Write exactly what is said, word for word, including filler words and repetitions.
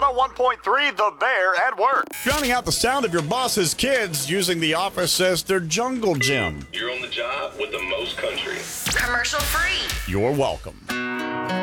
oh one point three, The Bear at Work. Drowning out the sound of your boss's kids using the office as their jungle gym. You're on the job with the most country. Commercial free. You're welcome.